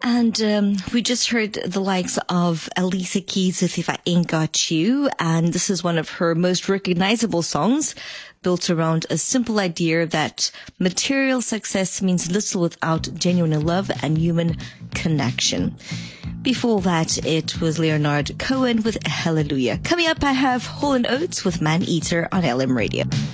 And we just heard the likes of Alicia Keys with If I Ain't Got You, and this is one of her most recognizable songs, built around a simple idea that material success means little without genuine love and human connection. Before that, it was Leonard Cohen with Hallelujah. Coming up, I have Hall & Oates with Man Eater on LM Radio.